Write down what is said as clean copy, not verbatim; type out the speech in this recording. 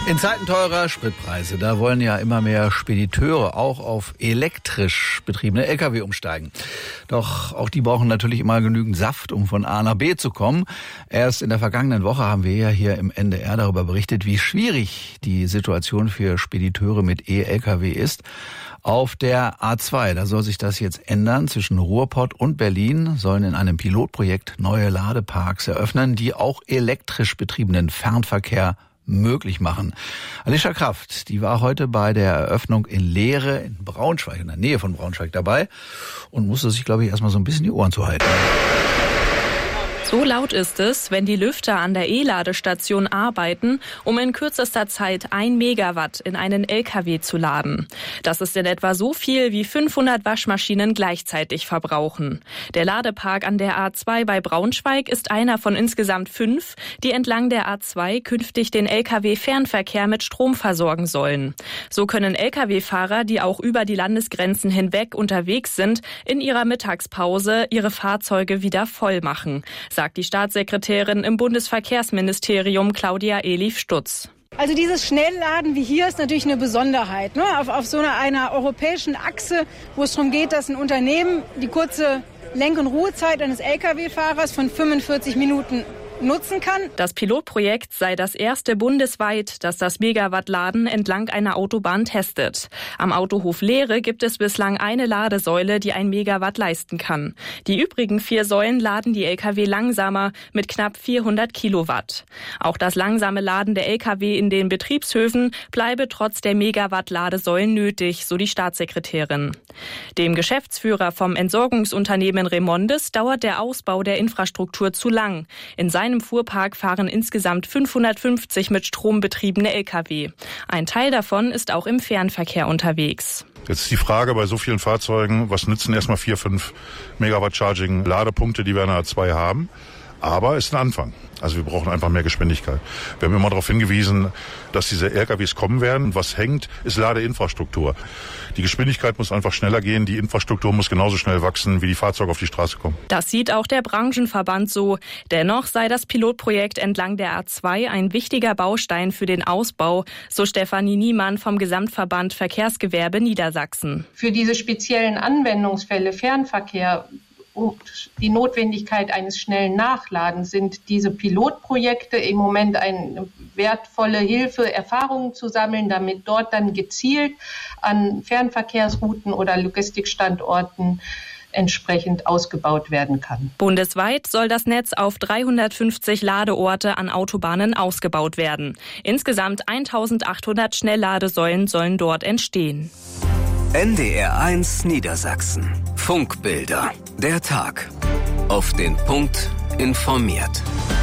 In Zeiten teurer Spritpreise, da wollen ja immer mehr Spediteure auch auf elektrisch betriebene Lkw umsteigen. Doch auch die brauchen natürlich immer genügend Saft, um von A nach B zu kommen. Erst in der vergangenen Woche haben wir ja hier im NDR darüber berichtet, wie schwierig die Situation für Spediteure mit E-Lkw ist. Auf der A2, da soll sich das jetzt ändern. Zwischen Ruhrpott und Berlin sollen in einem Pilotprojekt neue Ladeparks eröffnen, die auch elektrisch betriebenen Fernverkehr möglich machen. Alicia Kraft, die war heute bei der Eröffnung in Lehre in Braunschweig, in der Nähe von Braunschweig dabei und musste sich, glaube ich, erstmal so ein bisschen die Ohren zuhalten. So laut ist es, wenn die Lüfter an der E-Ladestation arbeiten, um in kürzester Zeit 1 Megawatt in einen LKW zu laden. Das ist in etwa so viel, wie 500 Waschmaschinen gleichzeitig verbrauchen. Der Ladepark an der A2 bei Braunschweig ist einer von insgesamt 5, die entlang der A2 künftig den Lkw-Fernverkehr mit Strom versorgen sollen. So können Lkw-Fahrer, die auch über die Landesgrenzen hinweg unterwegs sind, in ihrer Mittagspause ihre Fahrzeuge wieder voll machen, sagt die Staatssekretärin im Bundesverkehrsministerium Claudia Eliff-Stutz. Also dieses Schnellladen wie hier ist natürlich eine Besonderheit. Ne? Auf so einer europäischen Achse, wo es darum geht, dass ein Unternehmen die kurze Lenk- und Ruhezeit eines Lkw-Fahrers von 45 Minuten nutzen kann. Das Pilotprojekt sei das erste bundesweit, das das Megawattladen entlang einer Autobahn testet. Am Autohof Lehre gibt es bislang eine Ladesäule, die 1 Megawatt leisten kann. Die übrigen 4 Säulen laden die Lkw langsamer mit knapp 400 Kilowatt. Auch das langsame Laden der Lkw in den Betriebshöfen bleibe trotz der Megawatt-Ladesäulen nötig, so die Staatssekretärin. Dem Geschäftsführer vom Entsorgungsunternehmen Remondes dauert der Ausbau der Infrastruktur zu lang. In seinem Fuhrpark fahren insgesamt 550 mit Strom betriebene Lkw. Ein Teil davon ist auch im Fernverkehr unterwegs. Jetzt ist die Frage bei so vielen Fahrzeugen, was nützen erstmal 4-5 Megawatt Charging Ladepunkte, die wir in der A2 haben. Aber es ist ein Anfang. Also wir brauchen einfach mehr Geschwindigkeit. Wir haben immer darauf hingewiesen, dass diese LKWs kommen werden. Und was hängt, ist Ladeinfrastruktur. Die Geschwindigkeit muss einfach schneller gehen. Die Infrastruktur muss genauso schnell wachsen, wie die Fahrzeuge auf die Straße kommen. Das sieht auch der Branchenverband so. Dennoch sei das Pilotprojekt entlang der A2 ein wichtiger Baustein für den Ausbau, so Stefanie Niemann vom Gesamtverband Verkehrsgewerbe Niedersachsen. Für diese speziellen Anwendungsfälle Fernverkehr und die Notwendigkeit eines schnellen Nachladens sind diese Pilotprojekte im Moment eine wertvolle Hilfe, Erfahrungen zu sammeln, damit dort dann gezielt an Fernverkehrsrouten oder Logistikstandorten entsprechend ausgebaut werden kann. Bundesweit soll das Netz auf 350 Ladeorte an Autobahnen ausgebaut werden. Insgesamt 1800 Schnellladesäulen sollen dort entstehen. NDR1 Niedersachsen. Funkbilder. Der Tag. Auf den Punkt informiert.